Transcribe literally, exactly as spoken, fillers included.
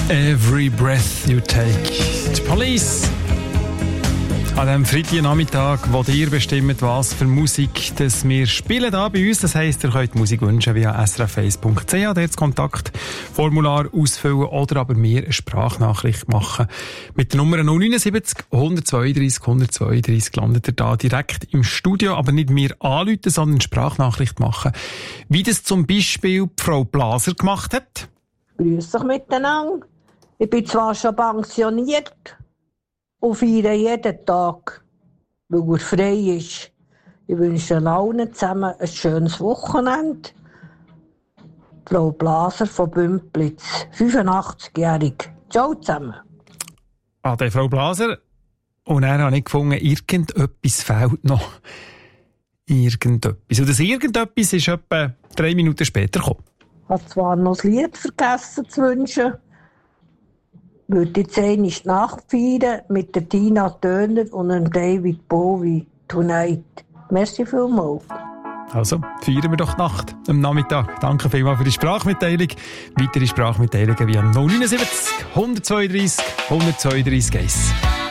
Every breath you take. Die Police. An diesem Freitagnachmittag, wo ihr bestimmt, was für Musik das wir spielen hier bei uns. Das heisst, ihr könnt Musik wünschen via s r f eins punkt c h, dort das Kontaktformular ausfüllen oder aber mir eine Sprachnachricht machen. Mit der Nummer null neun sieben null, eins zwei drei, eins zwei drei landet ihr da direkt im Studio, aber nicht mir anrufen, sondern eine Sprachnachricht machen. Wie das zum Beispiel Frau Blaser gemacht hat. Grüß euch miteinander. Ich bin zwar schon pensioniert und feiere jeden Tag, weil er frei ist. Ich wünsche allen zusammen ein schönes Wochenende. Frau Blaser von Bümplitz, fünfundachtzig-jährig. Ciao zusammen. Ah, der Frau Blaser. Und dann habe ich gefunden, irgendetwas fehlt noch. Irgendetwas. Und das Irgendetwas ist etwa drei Minuten später gekommen. Ich habe zwar noch das Lied vergessen zu wünschen, würde jetzt einmal nachfeiern mit der Tina Turner und dem David Bowie «Tonight». Merci vielmals. Also, feiern wir doch die Nacht am Nachmittag. Danke vielmals für die Sprachmitteilung. Weitere Sprachmitteilungen via null neun sieben null, eins zwei drei, eins zwei drei eins.